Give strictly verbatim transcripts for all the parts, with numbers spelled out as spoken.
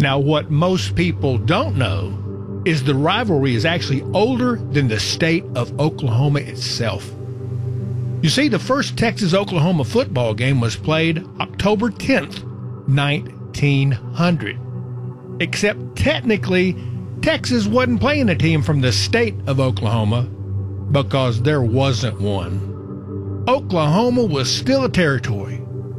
Now, what most people don't know is the rivalry is actually older than the state of Oklahoma itself. You see, the first Texas-Oklahoma football game was played October tenth, nineteen hundred. Except technically, Texas wasn't playing a team from the state of Oklahoma because there wasn't one. Oklahoma was still a territory.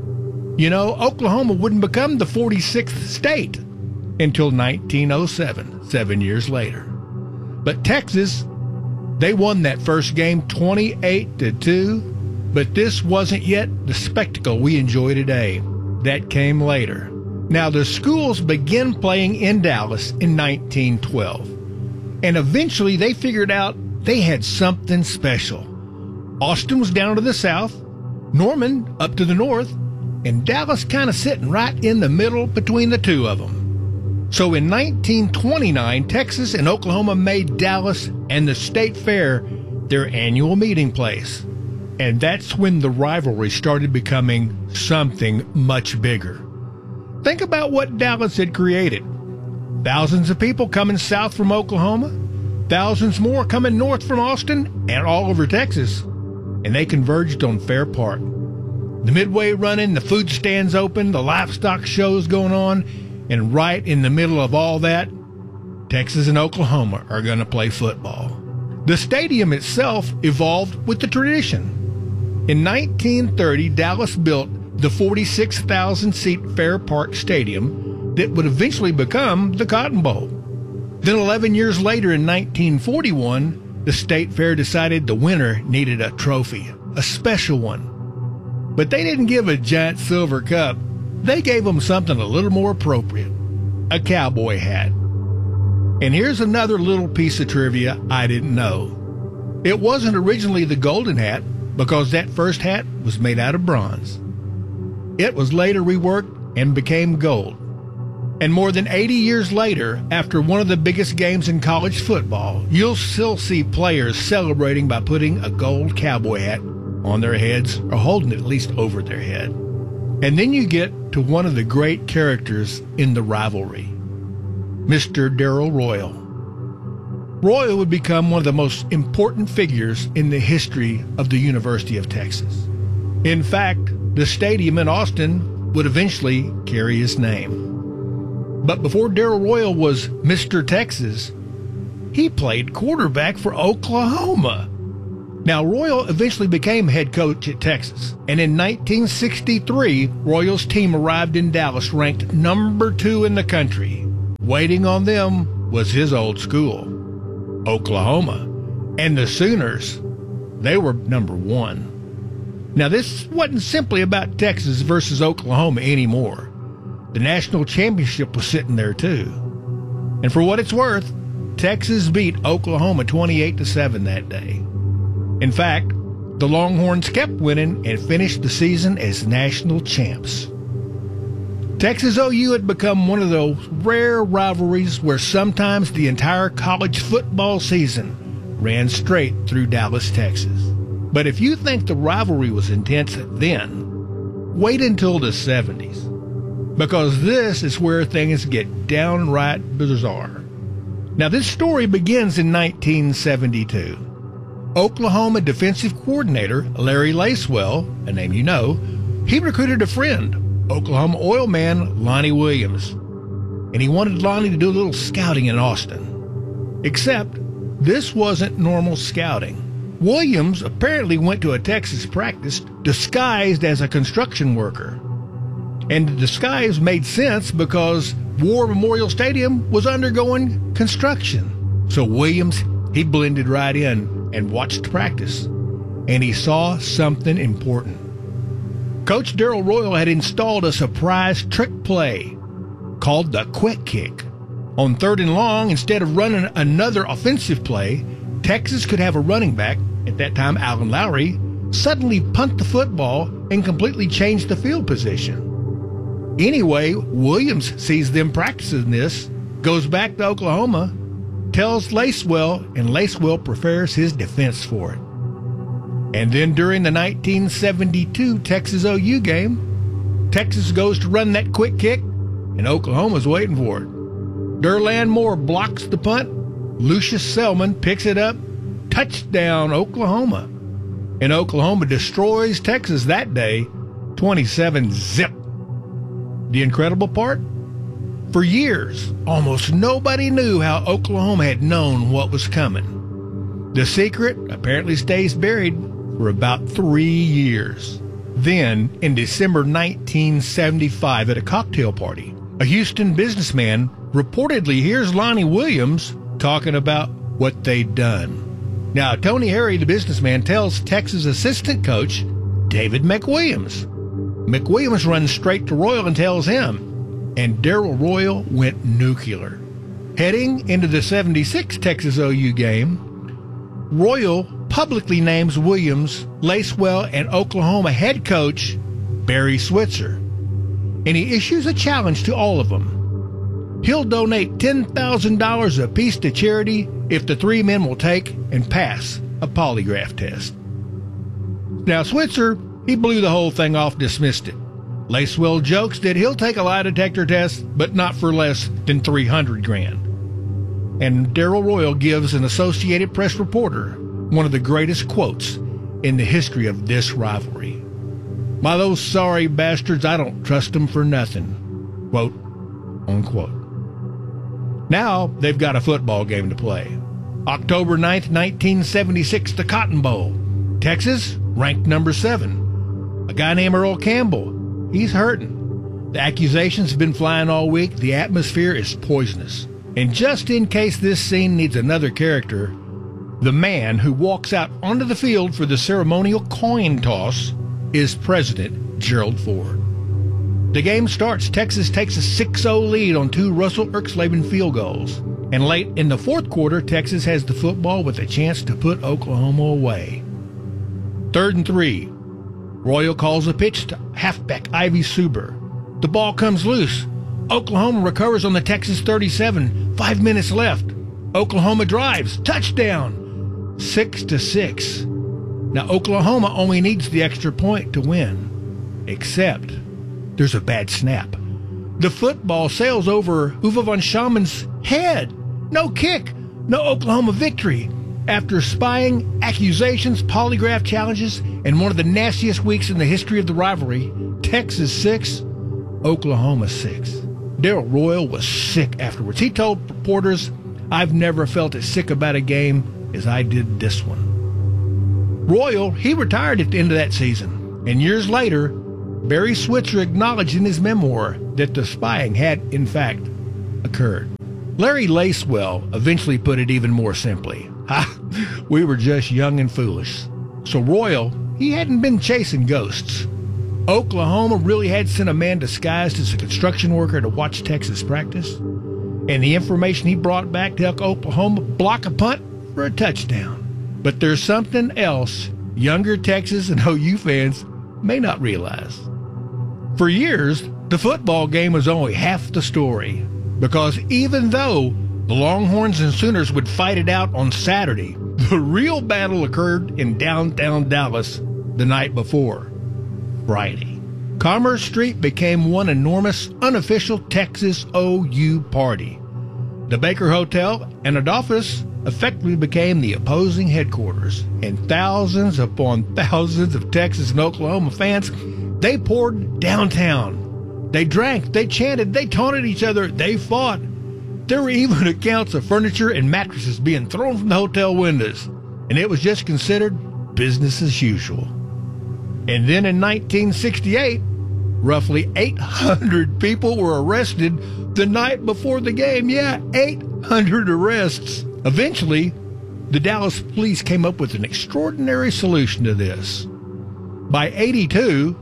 You know, Oklahoma wouldn't become the forty-sixth state until nineteen oh seven, seven years later. But Texas, they won that first game twenty-eight to two, but this wasn't yet the spectacle we enjoy today. That came later. Now, the schools began playing in Dallas in nineteen twelve, and eventually they figured out they had something special. Austin was down to the south, Norman up to the north, and Dallas kind of sitting right in the middle between the two of them. So in nineteen twenty-nine, Texas and Oklahoma made Dallas and the State Fair their annual meeting place. And that's when the rivalry started becoming something much bigger. Think about what Dallas had created. Thousands of people coming south from Oklahoma, thousands more coming north from Austin and all over Texas. And they converged on Fair Park. The midway running, the food stands open, the livestock shows going on, and right in the middle of all that, Texas and Oklahoma are going to play football. The stadium itself evolved with the tradition. In nineteen thirty, Dallas built the forty-six thousand seat Fair Park Stadium that would eventually become the Cotton Bowl. Then eleven years later, in nineteen forty-one, the State Fair decided the winner needed a trophy, a special one. But they didn't give a giant silver cup. They gave them something a little more appropriate, a cowboy hat. And here's another little piece of trivia I didn't know. It wasn't originally the golden hat because that first hat was made out of bronze. It was later reworked and became gold. And more than eighty years later, after one of the biggest games in college football, you'll still see players celebrating by putting a gold cowboy hat on their heads or holding it at least over their head. And then you get to one of the great characters in the rivalry, Mister Darrell Royal. Royal would become one of the most important figures in the history of the University of Texas. In fact, the stadium in Austin would eventually carry his name. But before Darrell Royal was Mister Texas, he played quarterback for Oklahoma. Now, Royal eventually became head coach at Texas, and in nineteen sixty-three, Royal's team arrived in Dallas ranked number two in the country. Waiting on them was his old school, Oklahoma, and the Sooners, they were number one. Now, this wasn't simply about Texas versus Oklahoma anymore. The national championship was sitting there, too. And for what it's worth, Texas beat Oklahoma twenty-eight to seven that day. In fact, the Longhorns kept winning and finished the season as national champs. Texas O U had become one of those rare rivalries where sometimes the entire college football season ran straight through Dallas, Texas. But if you think the rivalry was intense then, wait until the seventies, because this is where things get downright bizarre. Now, this story begins in nineteen seventy-two. Oklahoma defensive coordinator Larry Lacewell, a name you know, he recruited a friend, Oklahoma oil man Lonnie Williams, and he wanted Lonnie to do a little scouting in Austin. Except this wasn't normal scouting. Williams apparently went to a Texas practice disguised as a construction worker. And the disguise made sense because War Memorial Stadium was undergoing construction. So Williams, he blended right in and watched practice, and he saw something important. Coach Darrell Royal had installed a surprise trick play called the quick kick. On third and long, instead of running another offensive play, Texas could have a running back, at that time Alan Lowry, suddenly punt the football and completely change the field position. Anyway, Williams sees them practicing this, goes back to Oklahoma, tells Lacewell, and Lacewell prepares his defense for it. And then during the nineteen seventy-two Texas O U game, Texas goes to run that quick kick, and Oklahoma's waiting for it. Derland Moore blocks the punt. Lucius Selman picks it up. Touchdown, Oklahoma. And Oklahoma destroys Texas that day, twenty-seven zip. The incredible part? For years, almost nobody knew how Oklahoma had known what was coming. The secret apparently stays buried for about three years. Then, in December nineteen seventy-five, at a cocktail party, a Houston businessman reportedly hears Lonnie Williams talking about what they'd done. Now, Tony Harry, the businessman, tells Texas assistant coach David McWilliams. McWilliams runs straight to Royal and tells him, and Darrell Royal went nuclear. Heading into the seventy-six Texas O U game, Royal publicly names Williams, Lacewell, and Oklahoma head coach Barry Switzer, and he issues a challenge to all of them. He'll donate ten thousand dollars apiece to charity if the three men will take and pass a polygraph test. Now, Switzer, he blew the whole thing off, dismissed it. Lacewell jokes that he'll take a lie detector test, but not for less than three hundred grand. And Darrell Royal gives an Associated Press reporter one of the greatest quotes in the history of this rivalry. "By those sorry bastards, I don't trust them for nothing." Quote, unquote. Now they've got a football game to play. October ninth, nineteen seventy-six, the Cotton Bowl. Texas, ranked number seven. A guy named Earl Campbell, he's hurting. The accusations have been flying all week. The atmosphere is poisonous. And just in case this scene needs another character, the man who walks out onto the field for the ceremonial coin toss is President Gerald Ford. The game starts. Texas takes a six oh lead on two Russell Erxleben field goals. And late in the fourth quarter, Texas has the football with a chance to put Oklahoma away. Third and three. Royal calls a pitch to halfback Ivy Suber. The ball comes loose. Oklahoma recovers on the Texas thirty-seven. Five minutes left. Oklahoma drives. Touchdown. Six to six. Now, Oklahoma only needs the extra point to win. Except there's a bad snap. The football sails over Uwe von Schauman's head. No kick. No Oklahoma victory. After spying, accusations, polygraph challenges, and one of the nastiest weeks in the history of the rivalry, Texas six, Oklahoma six. Darrell Royal was sick afterwards. He told reporters, "I've never felt as sick about a game as I did this one." Royal, he retired at the end of that season, and years later, Barry Switzer acknowledged in his memoir that the spying had, in fact, occurred. Larry Lacewell eventually put it even more simply. Ha! We were just young and foolish. So Royal, he hadn't been chasing ghosts. Oklahoma really had sent a man disguised as a construction worker to watch Texas practice, and the information he brought back to help Oklahoma block a punt for a touchdown. But there's something else younger Texas and O U fans may not realize. For years, the football game was only half the story, because even though the Longhorns and Sooners would fight it out on Saturday, the real battle occurred in downtown Dallas the night before, Friday. Commerce Street became one enormous, unofficial Texas O U party. The Baker Hotel and Adolphus effectively became the opposing headquarters, and thousands upon thousands of Texas and Oklahoma fans, they poured downtown. They drank, they chanted, they taunted each other, they fought. There were even accounts of furniture and mattresses being thrown from the hotel windows, and it was just considered business as usual. And then in nineteen sixty-eight, roughly eight hundred people were arrested the night before the game. Yeah, eight hundred arrests. Eventually, the Dallas police came up with an extraordinary solution to this. By eighty-two,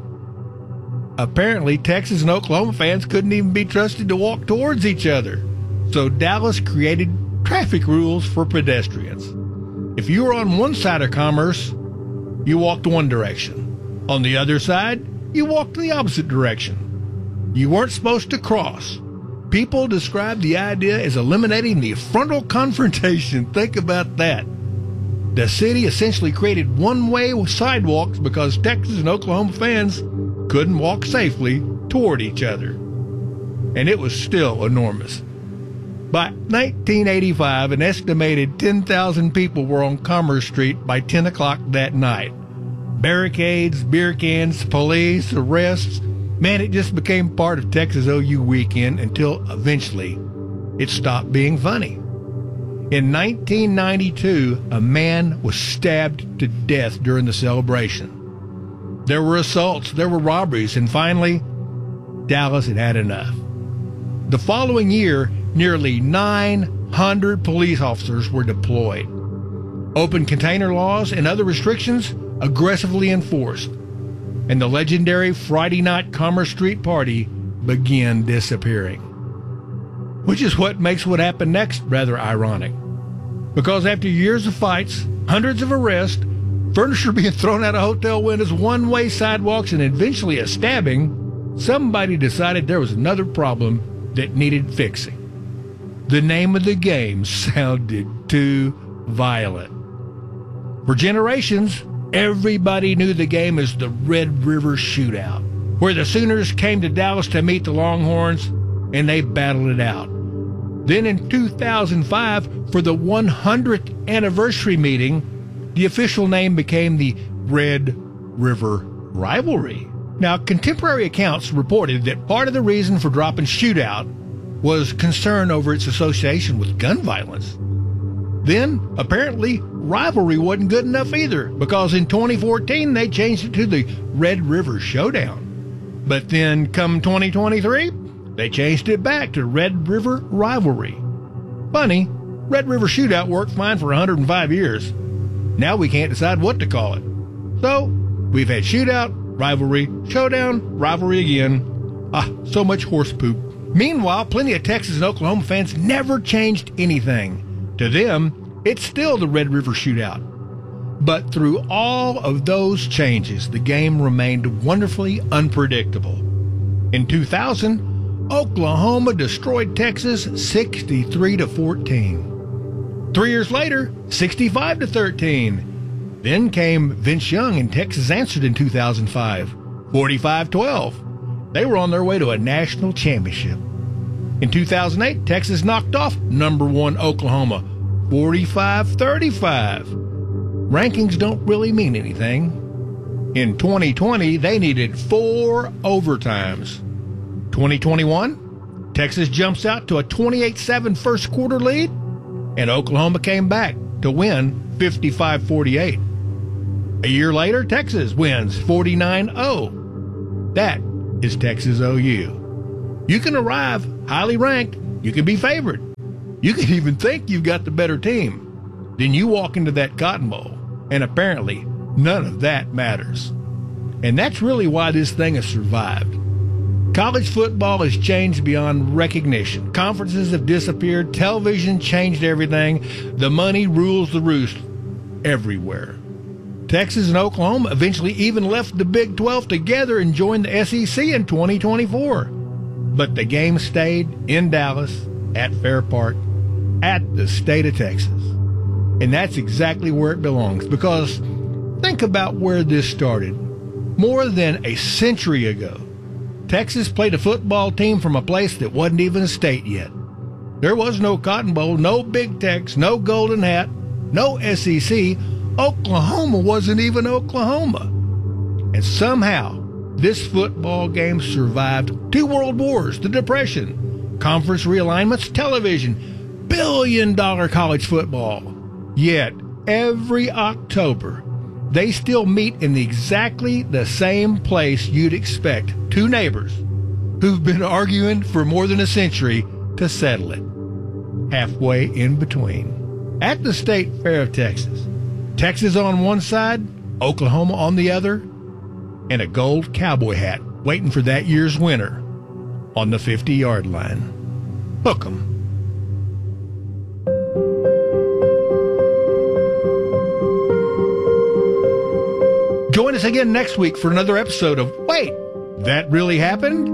apparently Texas and Oklahoma fans couldn't even be trusted to walk towards each other. So Dallas created traffic rules for pedestrians. If you were on one side of Commerce, you walked one direction. On the other side, you walked the opposite direction. You weren't supposed to cross. People describe the idea as eliminating the frontal confrontation. Think about that. The city essentially created one-way sidewalks because Texas and Oklahoma fans couldn't walk safely toward each other. and it was still enormous. By nineteen eighty-five, an estimated ten thousand people were on Commerce Street by ten o'clock that night. Barricades, beer cans, police, arrests. Man, it just became part of Texas O U weekend until eventually it stopped being funny. In nineteen ninety-two, a man was stabbed to death during the celebration. There were assaults, there were robberies, and finally, Dallas had had enough. The following year, nearly nine hundred police officers were deployed. Open container laws and other restrictions aggressively enforced, and the legendary Friday night Commerce Street party began disappearing. Which is what makes what happened next rather ironic. Because after years of fights, hundreds of arrests, furniture being thrown out of hotel windows, one-way sidewalks, and eventually a stabbing, somebody decided there was another problem that needed fixing. The name of the game sounded too violent. For generations, everybody knew the game as the Red River Shootout, where the Sooners came to Dallas to meet the Longhorns, and they battled it out. Then in two thousand five, for the one hundredth anniversary meeting, the official name became the Red River Rivalry. Now, contemporary accounts reported that part of the reason for dropping Shootout was concern over its association with gun violence. Then, apparently, Rivalry wasn't good enough either, because in twenty fourteen they changed it to the Red River Showdown. But then, come twenty twenty-three, they changed it back to Red River Rivalry. Funny, Red River Shootout worked fine for one hundred five years. Now we can't decide what to call it. So, we've had Shootout, Rivalry, Showdown, Rivalry again. Ah, so much horse poop. Meanwhile, plenty of Texas and Oklahoma fans never changed anything. To them, it's still the Red River Shootout. But through all of those changes, the game remained wonderfully unpredictable. In two thousand, Oklahoma destroyed Texas sixty-three to fourteen. Three years later, sixty-five to thirteen. Then came Vince Young, and Texas answered in two thousand five, forty-five twelve. They were on their way to a national championship. In two thousand eight, Texas knocked off number one Oklahoma, forty-five thirty-five. Rankings don't really mean anything. In twenty twenty, they needed four overtimes. twenty twenty-one, Texas jumps out to a twenty-eight seven first quarter lead, and Oklahoma came back to win fifty-five forty-eight. A year later, Texas wins forty-nine oh. That is Texas O U. You can arrive highly ranked. You can be favored. You can even think you've got the better team. Then you walk into that Cotton Bowl, and apparently none of that matters. And that's really why this thing has survived. College football has changed beyond recognition. Conferences have disappeared. Television changed everything. The money rules the roost everywhere. Texas and Oklahoma eventually even left the Big twelve together and joined the S E C in twenty twenty-four. But the game stayed in Dallas, at Fair Park, at the state of Texas. And that's exactly where it belongs, because think about where this started. More than a century ago, Texas played a football team from a place that wasn't even a state yet. There was no Cotton Bowl, no Big Tex, no Golden Hat, no S E C. Oklahoma wasn't even Oklahoma. And somehow, this football game survived two world wars, the Depression, conference realignments, television, billion-dollar college football. Yet, every October, they still meet in the exactly the same place you'd expect two neighbors who've been arguing for more than a century to settle it. Halfway in between. At the State Fair of Texas. Texas on one side, Oklahoma on the other, and a gold cowboy hat waiting for that year's winner on the fifty-yard line. Hook 'em. Join us again next week for another episode of Wait, That Really Happened?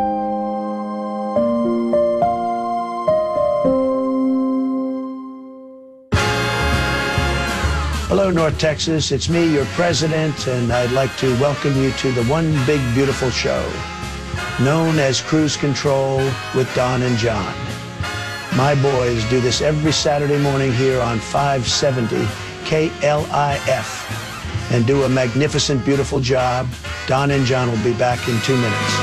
Hello, North Texas. It's me, your president, and I'd like to welcome you to the One Big Beautiful Show. known as Cruise Control with Don and John. My boys do this every Saturday morning here on five seventy K L I F and do a magnificent, beautiful job. Don and John will be back in two minutes.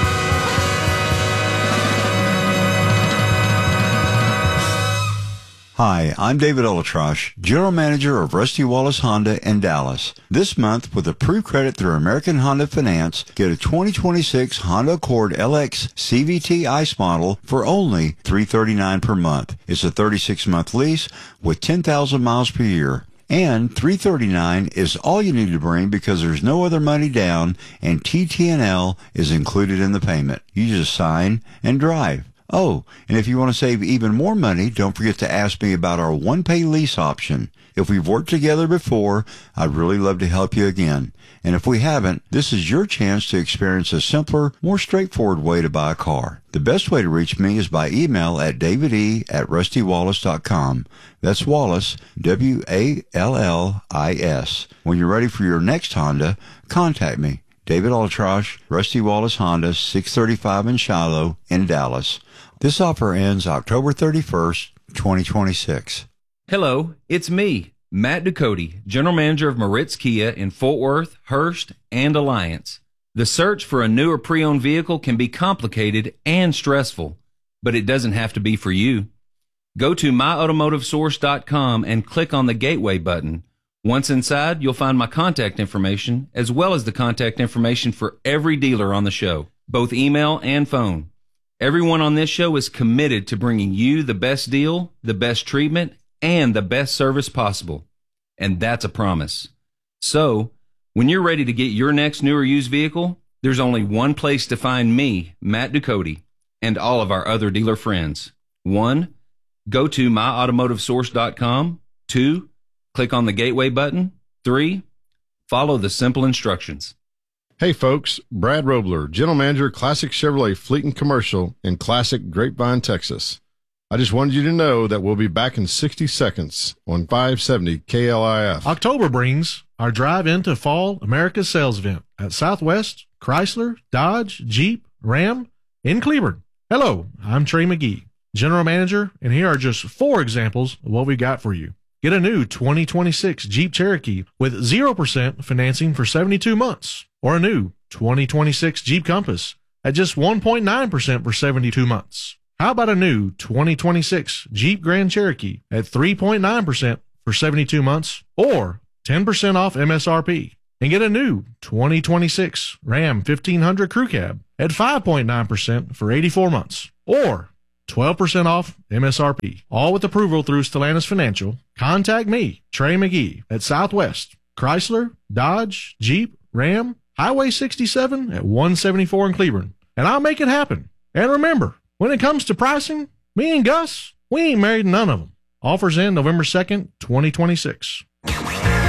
Hi, I'm David Olatrosh, General Manager of Rusty Wallace Honda in Dallas. This month, with approved credit through American Honda Finance, get a twenty twenty-six Honda Accord L X C V T ICE model for only three hundred thirty-nine dollars per month. It's a thirty-six month lease with ten thousand miles per year. And three hundred thirty-nine dollars is all you need to bring because there's no other money down and T T N L is included in the payment. You just sign and drive. Oh, and if you want to save even more money, don't forget to ask me about our one-pay lease option. If we've worked together before, I'd really love to help you again. And if we haven't, this is your chance to experience a simpler, more straightforward way to buy a car. The best way to reach me is by email at david e at rusty wallace dot com. That's Wallace, W A L L I S. When you're ready for your next Honda, contact me. David Olatrosh, Rusty Wallace Honda, six thirty-five in Shiloh in Dallas. This offer ends October thirty-first, twenty twenty-six. Hello, it's me, Matt Ducote, General Manager of Moritz Kia in Fort Worth, Hurst, and Alliance. The search for a new or pre-owned vehicle can be complicated and stressful, but it doesn't have to be for you. Go to my automotive source dot com and click on the Gateway button. Once inside, you'll find my contact information, as well as the contact information for every dealer on the show, both email and phone. Everyone on this show is committed to bringing you the best deal, the best treatment, and the best service possible. And that's a promise. So, when you're ready to get your next new or used vehicle, there's only one place to find me, Matt Ducote, and all of our other dealer friends. One, go to my automotive source dot com. Two, click on the Gateway button. Three, follow the simple instructions. Hey folks, Brad Robler, General Manager, Classic Chevrolet Fleet and Commercial in Classic Grapevine, Texas. I just wanted you to know that we'll be back in sixty seconds on five seventy K L I F. October brings our drive into Fall America's Sales Event at Southwest, Chrysler, Dodge, Jeep, Ram in Cleburne. Hello, I'm Trey McGee, General Manager, and here are just four examples of what we got for you. Get a new twenty twenty-six Jeep Cherokee with zero percent financing for seventy-two months, or a new twenty twenty-six Jeep Compass at just one point nine percent for seventy-two months. How about a new twenty twenty-six Jeep Grand Cherokee at three point nine percent for seventy-two months, or ten percent off M S R P? And get a new twenty twenty-six Ram fifteen hundred Crew Cab at five point nine percent for eighty-four months, or twelve percent off M S R P. All with approval through Stellantis Financial. Contact me, Trey McGee, at Southwest, Chrysler, Dodge, Jeep, Ram, Highway sixty-seven at one seventy-four in Cleburne, and I'll make it happen. And remember, when it comes to pricing, me and Gus, we ain't married to none of them. Offers end November second, twenty twenty-six.